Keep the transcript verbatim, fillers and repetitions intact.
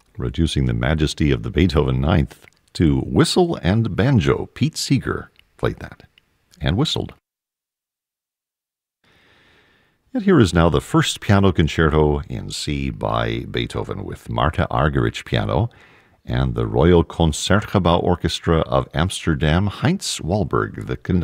Reducing the majesty of the Beethoven Ninth to whistle and banjo. Pete Seeger played that and whistled. And here is now the first piano concerto in C by Beethoven with Martha Argerich piano and the Royal Concertgebouw Orchestra of Amsterdam, Heinz Wahlberg, the conductor.